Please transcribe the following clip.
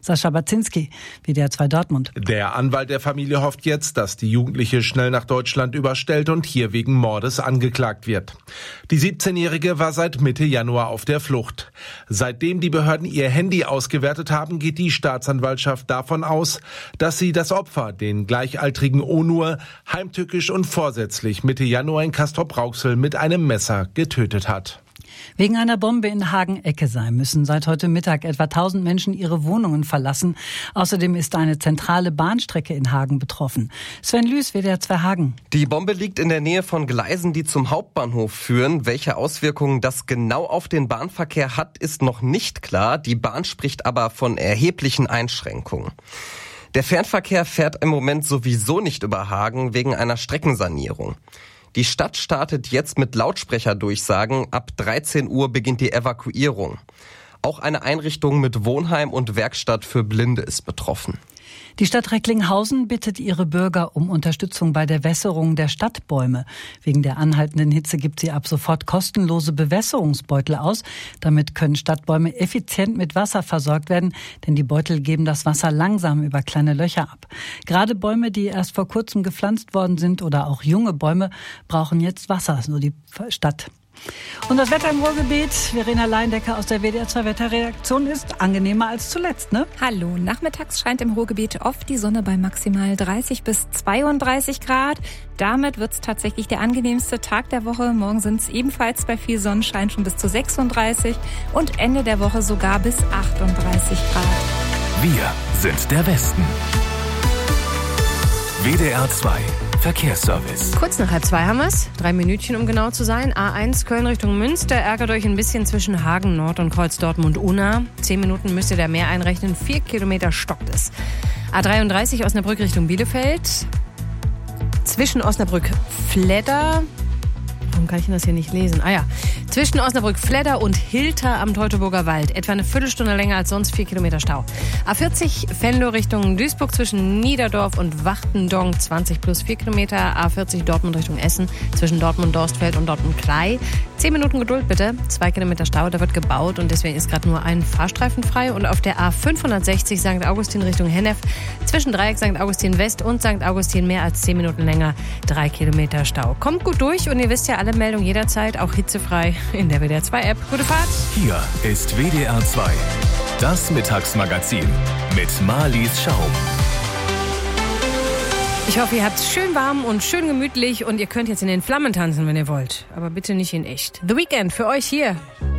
Sascha Baczynski, WDR 2 Dortmund. Der Anwalt der Familie hofft jetzt, dass die Jugendliche schnell nach Deutschland überstellt und hier wegen Mordes angeklagt wird. Die 17-Jährige war seit Mitte Januar auf der Flucht. Seitdem die Behörden ihr Handy ausgewertet haben, geht die Staatsanwaltschaft davon aus, dass sie das Opfer, den gleichaltrigen Onur, heimtückisch und vorsätzlich Mitte Januar in Castrop-Rauxel mit einem Messer getötet hat. Wegen einer Bombe in Hagen-Eckesheim müssen seit heute Mittag etwa 1000 Menschen ihre Wohnungen verlassen. Außerdem ist eine zentrale Bahnstrecke in Hagen betroffen. Sven Lüß, WDR 2 Hagen. Die Bombe liegt in der Nähe von Gleisen, die zum Hauptbahnhof führen. Welche Auswirkungen das genau auf den Bahnverkehr hat, ist noch nicht klar. Die Bahn spricht aber von erheblichen Einschränkungen. Der Fernverkehr fährt im Moment sowieso nicht über Hagen wegen einer Streckensanierung. Die Stadt startet jetzt mit Lautsprecherdurchsagen. Ab 13 Uhr beginnt die Evakuierung. Auch eine Einrichtung mit Wohnheim und Werkstatt für Blinde ist betroffen. Die Stadt Recklinghausen bittet ihre Bürger um Unterstützung bei der Wässerung der Stadtbäume. Wegen der anhaltenden Hitze gibt sie ab sofort kostenlose Bewässerungsbeutel aus. Damit können Stadtbäume effizient mit Wasser versorgt werden, denn die Beutel geben das Wasser langsam über kleine Löcher ab. Gerade Bäume, die erst vor kurzem gepflanzt worden sind oder auch junge Bäume, brauchen jetzt Wasser, so die Stadt. Und das Wetter im Ruhrgebiet, Verena Leindecker aus der WDR 2 Wetterredaktion, ist angenehmer als zuletzt, ne? Hallo, nachmittags scheint im Ruhrgebiet oft die Sonne bei maximal 30 bis 32 Grad. Damit wird es tatsächlich der angenehmste Tag der Woche. Morgen sind es ebenfalls bei viel Sonnenschein schon bis zu 36 und Ende der Woche sogar bis 38 Grad. Wir sind der Westen. WDR 2 Verkehrsservice. Kurz nach 1:30 haben wir es. 3 Minütchen, um genau zu sein. A1 Köln Richtung Münster. Ärgert euch ein bisschen zwischen Hagen Nord und Kreuz Dortmund-Unna. 10 Minuten müsst ihr da mehr einrechnen. 4 Kilometer stockt es. A33 Osnabrück Richtung Bielefeld. Zwischen Osnabrück-Fledder. Warum kann ich denn das hier nicht lesen? Zwischen Osnabrück-Fledder und Hilter am Teutoburger Wald. Etwa eine Viertelstunde länger als sonst, 4 Kilometer Stau. A40 Venlo Richtung Duisburg zwischen Niederdorf und Wachtendonk 20 plus 4 Kilometer. A40 Dortmund Richtung Essen zwischen Dortmund-Dorstfeld und Dortmund-Klei. 10 Minuten Geduld bitte. 2 Kilometer Stau, da wird gebaut und deswegen ist gerade nur ein Fahrstreifen frei. Und auf der A560 St. Augustin Richtung Hennef zwischen Dreieck St. Augustin West und St. Augustin mehr als 10 Minuten länger. 3 Kilometer Stau. Kommt gut durch und ihr wisst ja, alle Meldungen jederzeit, auch hitzefrei in der WDR 2 App. Gute Fahrt. Hier ist WDR 2, das Mittagsmagazin mit Marlies Schaum. Ich hoffe, ihr habt es schön warm und schön gemütlich und ihr könnt jetzt in den Flammen tanzen, wenn ihr wollt. Aber bitte nicht in echt. The Weeknd für euch hier.